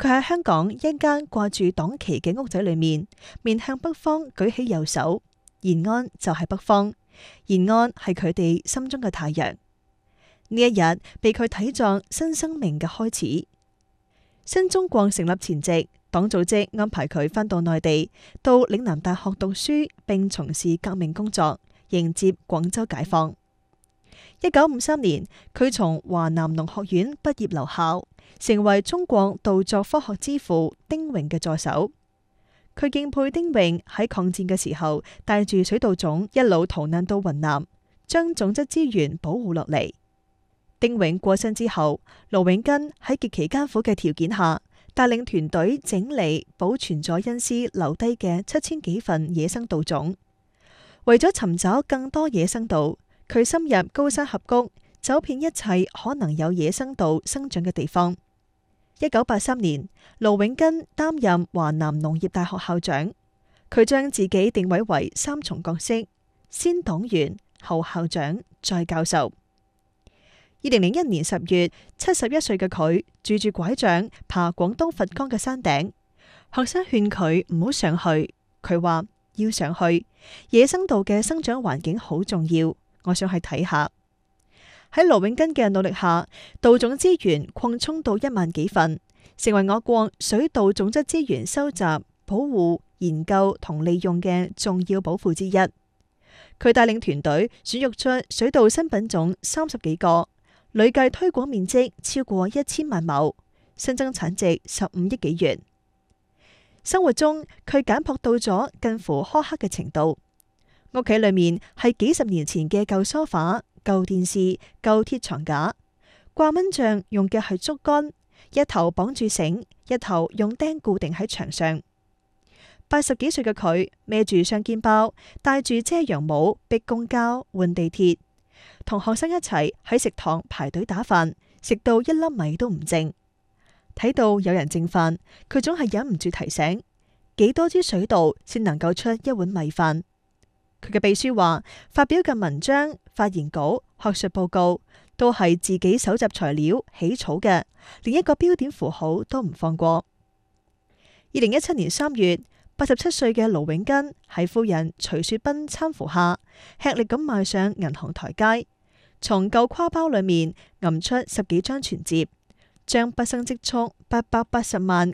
佢喺香港一間掛住黨旗嘅屋仔裏面，面向北方舉起右手，延安就係北方，延安係佢哋心中嘅太陽。呢一日被佢睇作新生命嘅開始。新中國成立前夕，黨組織安排佢返到內地，到嶺南大學讀書，並從事革命工作，迎接廣州解放。1953年，佢從華南農學院畢業留校，成為中國稻作科學之父丁榮嘅助手。佢敬佩丁榮喺抗戰嘅時候帶住水稻種一路逃難到雲南，將種質資源保護落嚟。丁榮過身之後，盧永根喺極其艱苦嘅條件下，帶領團隊整理保存咗恩師留低嘅7000幾份野生稻種。為咗尋找更多野生稻，佢深入高山峽谷，走遍一切可能有野生稻生長嘅地方。1983年，盧永根擔任華南農業大學校長，佢將自己定位為3重角色：先黨員、後校長、再教授。2001年10月，71歲嘅佢拄住拐杖爬廣東佛岡嘅山頂，學生勸佢唔好上去，佢話要上去，野生稻嘅生長環境好重要，我想去睇下。喺盧永根嘅努力下，稻種資源擴充到1萬幾份，成為我國水稻種質資源收集、保護、研究同利用嘅重要寶庫之一。佢帶領團隊選育出水稻新品種30幾個，累計推廣面積超過1000萬畝，新增產值15億幾元。生活中，佢簡樸到咗近乎苛刻嘅程度。屋企裏面係幾十年前嘅舊梳化、舊電視、舊鐵床架，掛蚊帳用嘅係竹竿，一頭綁住繩，一頭用釘固定喺牆上。80幾歲嘅佢孭住雙肩包，戴住遮陽帽，逼公交、換地鐵，同學生一齊喺食堂排隊打飯，食到一粒米都唔剩。睇到有人剩飯，佢總係忍唔住提醒：幾多支水稻先能夠出一碗米飯？佢嘅秘書話，發表嘅文章、發言稿、學術報告都係自己搜集材料起草嘅，連一個標點符號都唔放過。2017年3月，87歲嘅盧永根喺夫人徐雪斌攙扶下，吃力咁邁上銀行台階，從舊挎包裏面揞出10幾張存摺，將畢生積蓄880萬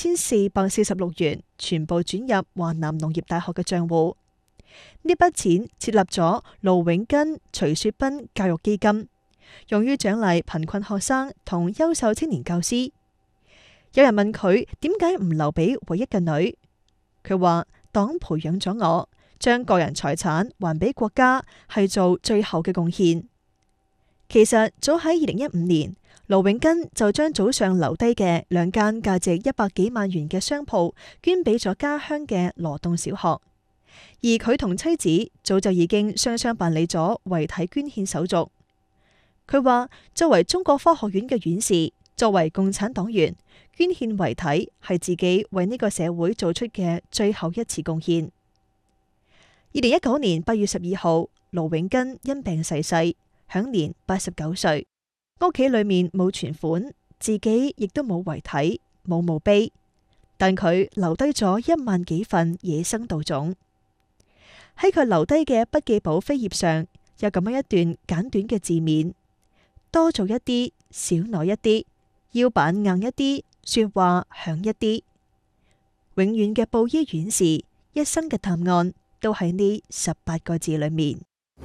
9446元全部轉入華南農業大學嘅賬戶。呢筆錢設立咗盧永根、徐雪斌教育基金，用於獎勵貧困學生同優秀青年教師。有人問佢點解唔留俾唯一嘅女，佢話黨培養咗我，將個人財產還俾國家係做最後嘅貢獻。其實早喺2015年，盧永根就將祖上留低嘅2間價值100幾萬元嘅商鋪捐俾咗家鄉嘅羅洞小學。而佢同妻子早就已經雙雙辦理咗遺體捐獻手續。佢話作為中國科學院嘅院士，作為共產黨員，捐獻遺體係自己為呢個社會做出嘅最後一次貢獻。2019年8月12號，盧永根因病逝世，享年89歲。屋企裏面冇存款，自己亦都冇遺體，冇墓碑，但佢留低咗1萬幾份野生稻種。喺佢留低嘅筆記簿扉頁上，有咁樣一段簡短嘅字面：多做一啲，少攞一啲，腰板硬一啲，說話響一啲。永遠嘅布衣院士，一生嘅答案都喺呢18個字裏面。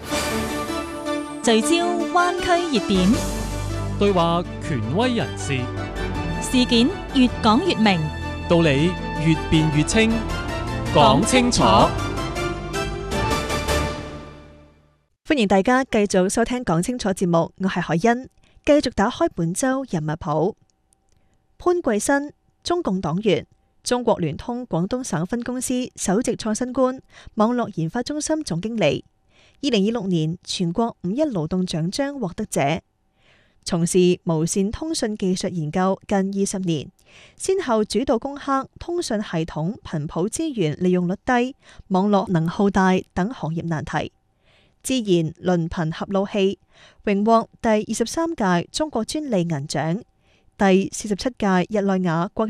聚焦灣區熱點， 對話權威人士， 事件越講越明， 道理越辯越清，講清楚。 歡迎大家繼續收聽講清楚節目，我係海欣，繼續打開本周人物譜。潘貴新，中共黨員，中國聯通廣東省分公司首席創新官，網絡研發中心總經理。2026年全國5一勞動獎章獲得者，從事無線通訊技術研究近20年，先後主導攻克通訊系統頻譜資源利用率低、網絡能耗大等行業難題。自然論頻合路器榮獲第23屆中國專利銀獎、第47屆日內瓦國